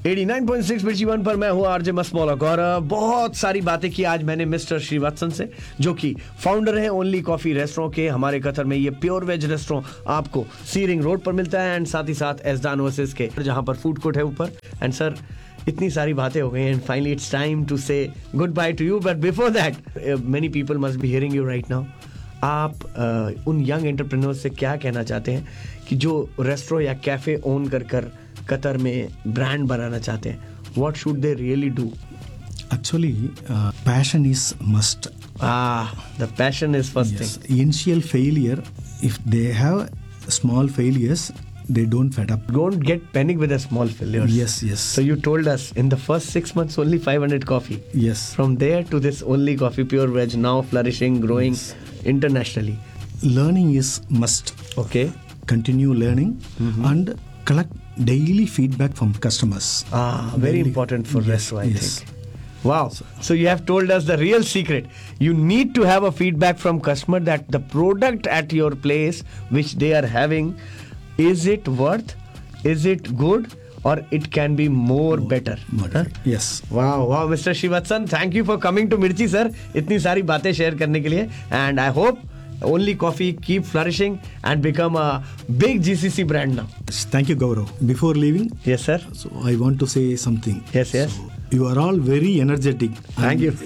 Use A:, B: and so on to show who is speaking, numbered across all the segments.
A: 89.6 मिर्ची वन पर मैं हूँ आरजे मस्मौला गौरव। बहुत सारी बातें की आज मैंने मिस्टर श्रीवत्सन से, जो कि फाउंडर है ओनली कॉफी रेस्टोरेंट के। हमारे कतर में ये प्योर वेज रेस्टोरेंट आपको सीरिंग रोड पर मिलता है एंड साथ ही साथ एसडान ओएसिस के जहाँ पर फूड कोर्ट है ऊपर। एंड सर, इतनी सारी बातें हो गई and finally it's time to से good by two you, but before that many people must be hearing you right now. आप उन यंग एंटरप्रेन्योर्स से क्या कहना चाहते हैं कि जो रेस्टोरेंट या कैफे ओन कर कतर में ब्रांड बनाना चाहते हैं? What should they really do?
B: Actually, passion is must.
A: The passion is first
B: Yes.
A: thing.
B: Initial failure, if they have small failures, they don't fed up.
A: Don't get panic with the small failures.
B: Yes, yes.
A: So you told us in the first 6 months only 500 coffee.
B: Yes.
A: From there to this only coffee pure veg, now flourishing, growing internationally.
B: Learning is must.
A: Okay.
B: Continue learning and collect daily feedback from customers.
A: Very important for restaurant, I
B: yes.
A: think. Wow. So you have told us the real secret. You need to have a feedback from customer that the product at your place which they are having, is it worth? Is it good? Or it can be more better.
B: Huh? Yes.
A: Wow, Mr. Shrivatsan, thank you for coming to Mirchi, sir. इतनी सारी बातें share करने के लिए. And I hope only coffee keep flourishing and become a big GCC brand now.
B: Thank you, Gaurav. Before leaving,
A: Yes, sir.
B: so I want to say something.
A: Yes.
B: So, you are all very energetic.
A: Thank you.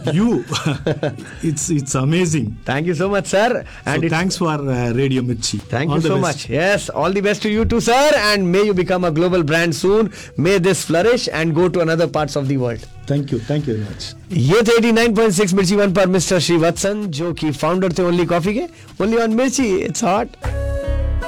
B: It's amazing.
A: Thank you so much, sir.
B: And thanks for Radio Mirchi.
A: Thank
B: all
A: you
B: the
A: so
B: best.
A: much. Yes, all the best to you too, sir. And may you become a global brand soon. May this flourish and go to another parts of the world.
B: Thank you very much.
A: ये थे 89.6 मिर्ची one पर mister Srivatsan, जो कि founder थे only coffee के। Only on मिर्ची, it's hot.